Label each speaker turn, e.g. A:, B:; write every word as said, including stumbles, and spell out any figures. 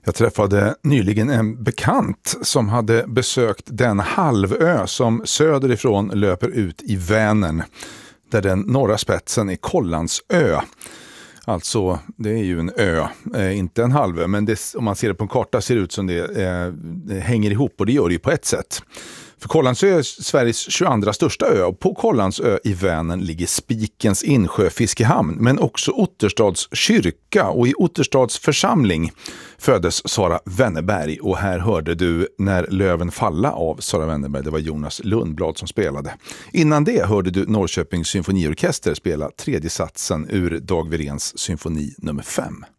A: Jag träffade nyligen en bekant som hade besökt den halvö som söderifrån löper ut i Vänern, där den norra spetsen är Kållandsö. Alltså, det är ju en ö, eh, inte en halvö, men det, om man ser det på en karta ser det ut som det, eh, det hänger ihop, och det gör det ju på ett sätt. För Kållandsö är Sveriges tjugoandra största ö, och på Kållandsö i Vänern ligger Spikens insjö fiskehamn, men också Otterstads kyrka, och i Otterstads församling föddes Sara Wennerberg, och här hörde du När löven falla av Sara Wennerberg. Det var Jonas Lundblad som spelade. Innan det hörde du Norrköpings symfoniorkester spela tredje satsen ur Dag Wiréns symfoni nummer fem.